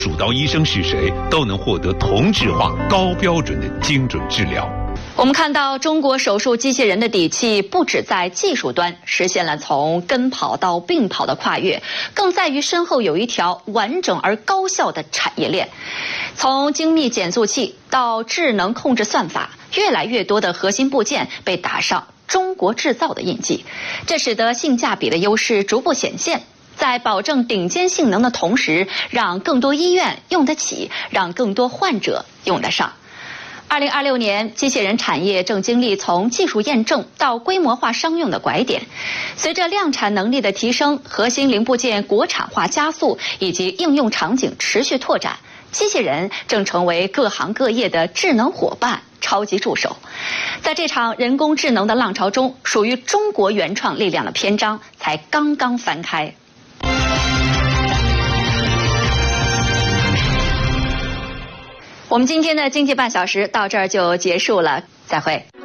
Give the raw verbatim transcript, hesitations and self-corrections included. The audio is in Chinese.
主刀医生是谁，都能获得同质化、高标准的精准治疗。 我们看到中国手术机器人的底气不止在技术端实现了从跟跑到并跑的跨越，更在于身后有一条完整而高效的产业链。从精密减速器到智能控制算法，越来越多的核心部件被打上中国制造的印记，这使得性价比的优势逐步显现。在保证顶尖性能的同时，让更多医院用得起，让更多患者用得上。二零二六年，机器人产业正经历从技术验证到规模化商用的拐点。随着量产能力的提升，核心零部件国产化加速，以及应用场景持续拓展，机器人正成为各行各业的智能伙伴、超级助手。在这场人工智能的浪潮中，属于中国原创力量的篇章才刚刚翻开。我们今天的经济半小时到这儿就结束了，再会。